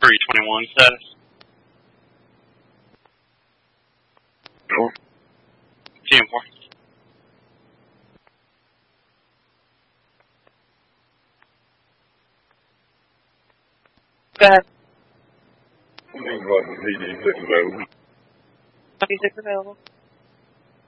321 status. Cool. TM4. Go ahead. PD6 available. PD6 available.